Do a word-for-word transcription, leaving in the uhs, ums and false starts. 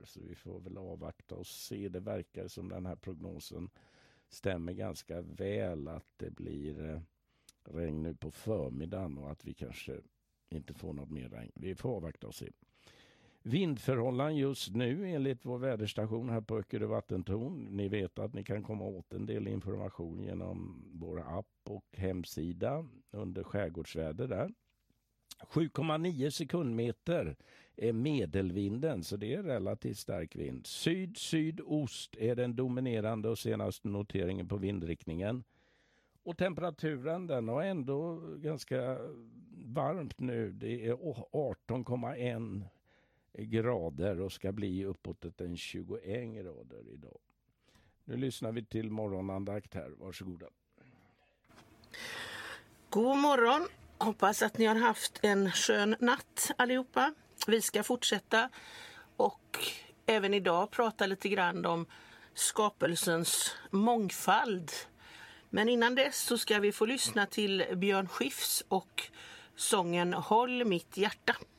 så vi får väl avvakta och se. Det verkar som den här prognosen stämmer ganska väl, att det blir eh, regn nu på förmiddagen och att vi kanske inte får något mer regn. Vi får avvakta och se. Vindförhållanden just nu enligt vår väderstation här på Öckerö vattentorn. Ni vet att ni kan komma åt en del information genom vår app och hemsida under skärgårdsväder där. sju komma nio sekundmeter är medelvinden, så det är relativt stark vind. Syd-sydost är den dominerande och senaste noteringen på vindriktningen. Och temperaturen, den är ändå ganska varmt nu. Det är arton komma en grader och ska bli uppåt en tjugoen grader idag. Nu lyssnar vi till morgonandakt här. Varsågoda. God morgon. Hoppas att ni har haft en skön natt allihopa. Vi ska fortsätta och även idag prata lite grann om skapelsens mångfald. Men innan dess så ska vi få lyssna till Björn Skifs och sången Håll mitt hjärta.